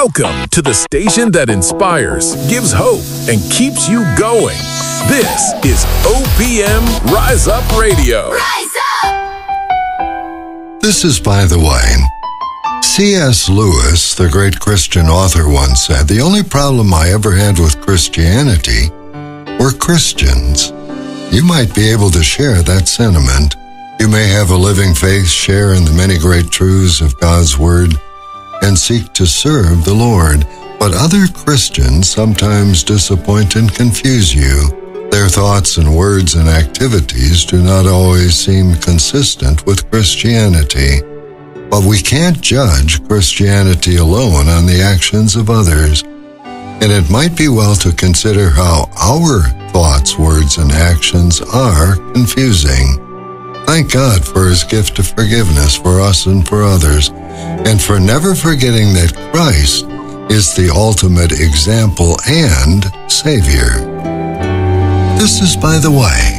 Welcome to the station that inspires, gives hope, and keeps you going. This is OPM Rise Up Radio. Rise up! This is By the Way. C.S. Lewis, the great Christian author, once said, "The only problem I ever had with Christianity were Christians." You might be able to share that sentiment. You may have a living faith, share in the many great truths of God's Word, and seek to serve the Lord. But other Christians sometimes disappoint and confuse you. Their thoughts and words and activities do not always seem consistent with Christianity. But we can't judge Christianity alone on the actions of others. And it might be well to consider how our thoughts, words, and actions are confusing. Thank God for His gift of forgiveness for us and for others, and for never forgetting that Christ is the ultimate example and Savior. This is By the Way.